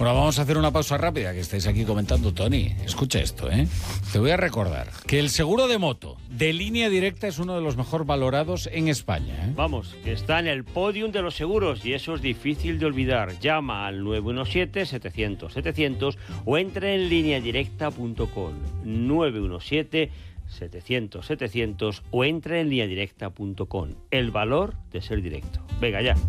Bueno, vamos a hacer una pausa rápida, que estáis aquí comentando, Tony. Escucha esto, ¿eh? Te voy a recordar que el seguro de moto de Línea Directa es uno de los mejor valorados en España, ¿eh? Vamos, que está en el podium de los seguros y eso es difícil de olvidar. Llama al 917-700-700 o entra en lineadirecta.com. 917-700-700 o entra en lineadirecta.com. El valor de ser directo. Venga, ya.